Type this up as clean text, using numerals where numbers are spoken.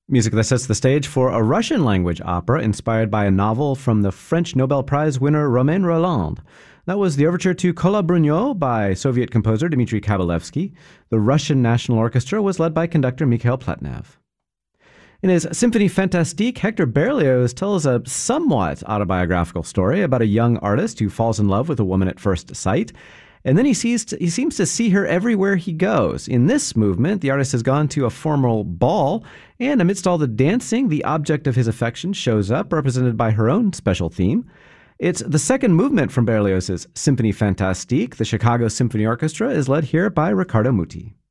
Music that sets the stage for a Russian-language opera inspired by a novel from the French Nobel Prize winner Romain Rolland. That was the overture to Kola Brunyo by Soviet composer Dmitry Kabalevsky. The Russian National Orchestra was led by conductor Mikhail Pletnev. In his Symphonie Fantastique, Hector Berlioz tells a somewhat autobiographical story about a young artist who falls in love with a woman at first sight, and then he seems to see her everywhere he goes. In this movement, the artist has gone to a formal ball, and amidst all the dancing, the object of his affection shows up, represented by her own special theme. It's the second movement from Berlioz's Symphonie Fantastique. The Chicago Symphony Orchestra is led here by Riccardo Muti.